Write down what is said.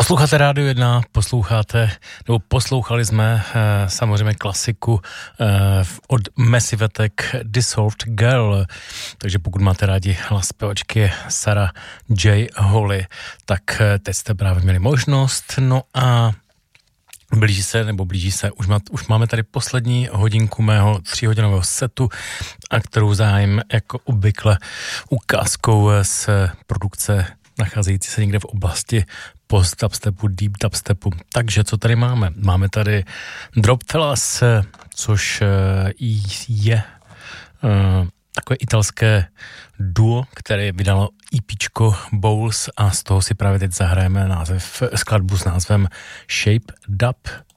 Posloucháte Rádio 1, poslouchali jsme samozřejmě klasiku od Massive Attack Dissolved Girl, takže pokud máte rádi hlas zpěvačky Sarah J. Holly, tak teď jste právě měli možnost. No a blíží se, už máme tady poslední hodinku mého 3hodinového setu, a kterou zájem jako obvykle ukázkou z produkce nacházející se někde v oblasti post-dubstepu, deep dubstepu. Takže co tady máme? Máme tady Drop Fellas, což je takové italské duo, které vydalo EPčko Bowls, a z toho si právě teď zahrajeme skladbu s názvem Shape Dub.